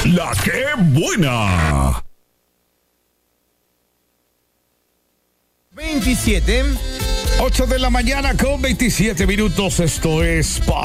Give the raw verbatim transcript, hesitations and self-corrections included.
La que buena. veintisiete. ocho de la mañana con veintisiete minutos. Esto es